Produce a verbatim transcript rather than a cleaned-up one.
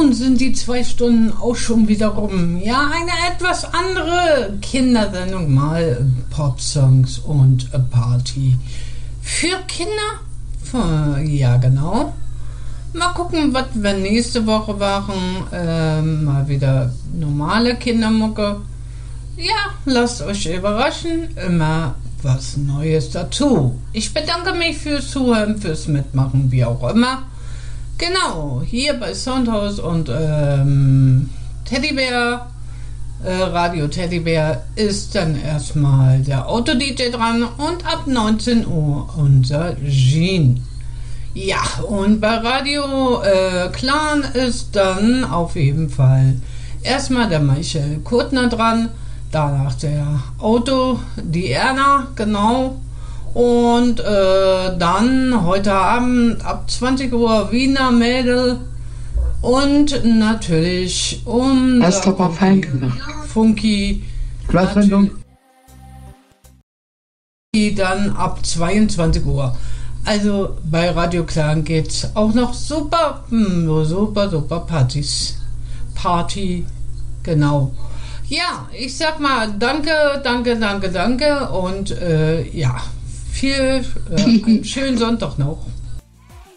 schon sind die zwei Stunden auch schon wieder rum. Ja, eine etwas andere Kindersendung, mal Popsongs und a Party. Für Kinder? Ja, genau. Mal gucken, was wir nächste Woche machen. Ähm, mal wieder normale Kindermucke. Ja, lasst euch überraschen. Immer was Neues dazu. Ich bedanke mich fürs Zuhören, fürs Mitmachen, wie auch immer. Genau, hier bei Soundhouse und ähm, Teddybär, äh, Radio Teddybär ist dann erstmal der Auto-D J dran und ab neunzehn Uhr unser Jean. Ja, und bei Radio äh, Clan ist dann auf jeden Fall erstmal der Michael Kurtner dran, danach der Auto, die Erna, genau. Und äh, dann heute Abend ab zwanzig Uhr Wiener Mädel und natürlich um Funky dann ab zweiundzwanzig Uhr. Also bei Radio Clan geht's auch noch super, super, super Partys. Party, genau. Ja, ich sag mal danke, danke, danke, danke und äh, ja. Viel, äh, einen schönen Sonntag noch.